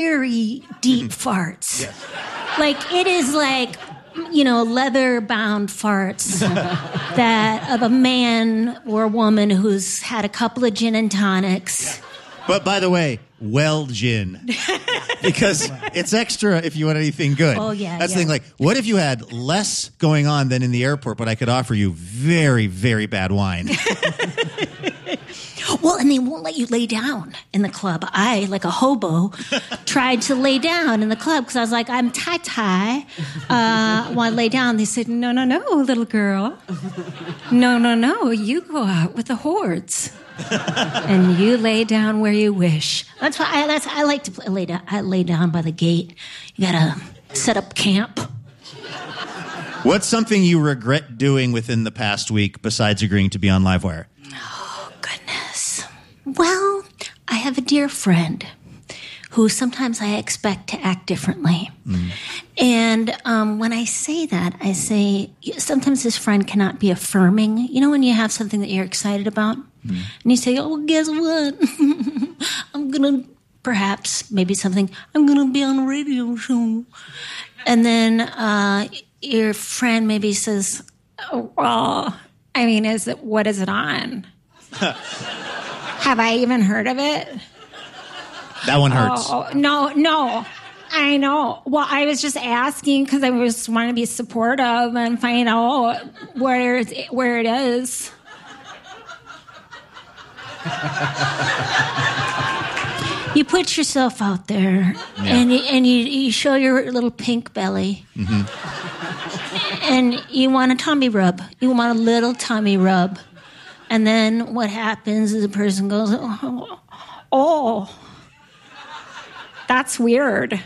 very deep farts. Yes. Like, it is like, leather-bound farts that of a man or a woman who's had a couple of gin and tonics. But by the way, well gin. Because it's extra if you want anything good. Oh, yeah. That's the thing. Like, what if you had less going on than in the airport, but I could offer you very, very bad wine? Well, and they won't let you lay down in the club. I, like a hobo, tried to lay down in the club because I was like, I'm tie-tie. I want to lay down. They said, no, little girl. No, you go out with the hordes. And you lay down where you wish. That's why I like to lay down. I lay down by the gate. You gotta set up camp. What's something you regret doing within the past week besides agreeing to be on Livewire? Oh, goodness. Well, I have a dear friend who sometimes I expect to act differently. And when I say that, I say sometimes this friend cannot be affirming. You know when you have something that you're excited about? And you say, oh, guess what? I'm going to, maybe something, I'm going to be on a radio show. And then your friend maybe says, oh, well, what is it on? Have I even heard of it? That one hurts. Oh, no. I know. Well, I was just asking because I just want to be supportive and find out where it is. You put yourself out there, and you show your little pink belly, and you want a tummy rub. You want a little tummy rub, and then what happens is the person goes, "Oh, that's weird."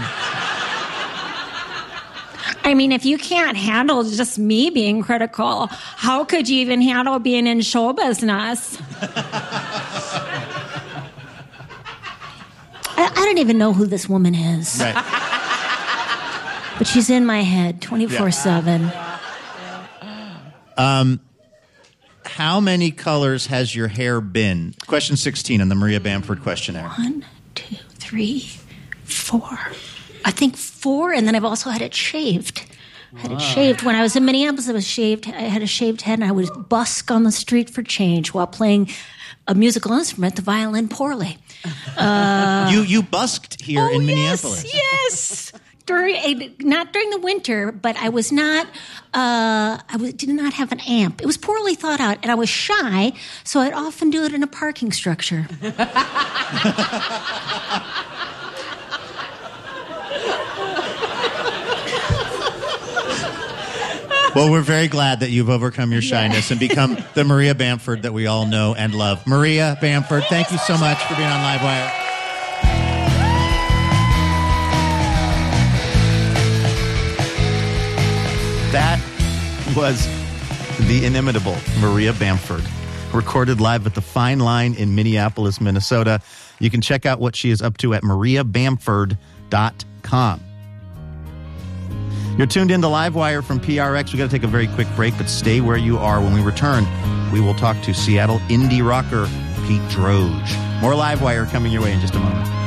If you can't handle just me being critical, how could you even handle being in show business? I don't even know who this woman is. Right. But she's in my head 24/7. How many colors has your hair been? Question 16 on the Maria Bamford questionnaire. 1, 2, 3, 4. I think 4, and then I've also had it shaved. I had it shaved. When I was in Minneapolis, I had a shaved head, and I would busk on the street for change while playing a musical instrument, the violin, poorly. You busked here in Minneapolis. Yes. Not during the winter, but I was not. Did not have an amp. It was poorly thought out, and I was shy, so I'd often do it in a parking structure. Well, we're very glad that you've overcome your shyness and become the Maria Bamford that we all know and love. Maria Bamford, thank you so much for being on Livewire. That was the inimitable Maria Bamford, recorded live at the Fine Line in Minneapolis, Minnesota. You can check out what she is up to at mariabamford.com. You're tuned in to Livewire from PRX. We've got to take a very quick break, but stay where you are. When we return, we will talk to Seattle indie rocker Pete Droge. More Livewire coming your way in just a moment.